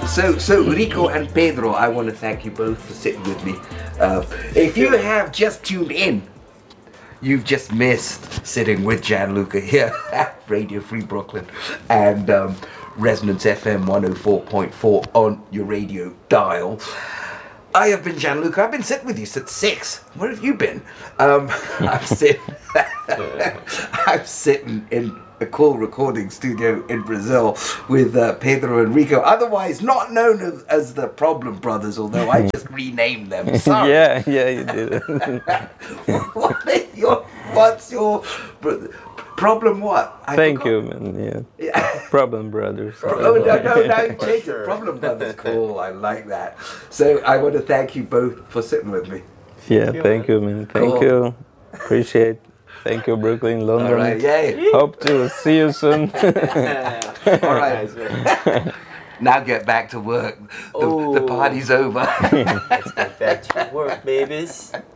So Rico and Pedro, I want to thank you both for sitting with me. If you have just tuned in, you've just missed sitting with Gianluca here at Radio Free Brooklyn and Resonance FM 104.4 on your radio dial. I have been Gianluca. I've been sitting with you since 6. Where have you been? I'm sitting in a cool recording studio in Brazil with Pedro and Rico, otherwise not known as the Problem Brothers, although I just renamed them. Sorry. Yeah, you did. What's your problem? What? Thank you, man. Yeah. Problem Brothers. Oh no, you changed it. Problem Brothers. Cool. I like that. So I want to thank you both for sitting with me. Yeah, thank you, man. Thank you. Appreciate. Thank you, Brooklyn, London. All right, yay. Hope to see you soon. All right. Now get back to work. The party's over. Let's get back to work, babies.